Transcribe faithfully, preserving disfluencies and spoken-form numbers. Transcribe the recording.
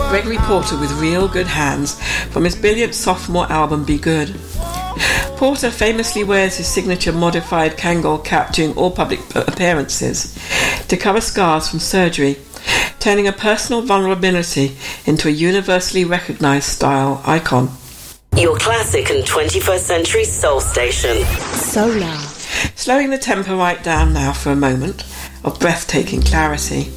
Gregory Porter with Real Good Hands from his brilliant sophomore album Be Good. Porter famously wears his signature modified Kangol cap during all public appearances to cover scars from surgery, turning a personal vulnerability into a universally recognised style icon. Your classic and twenty-first century soul station. Solar. Slowing the tempo right down now for a moment of breathtaking clarity.